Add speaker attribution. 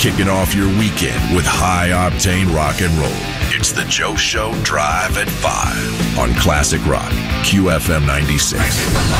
Speaker 1: kicking off your weekend with high-octane rock and roll. It's the Joe Show Drive at 5 on Classic Rock, QFM 96.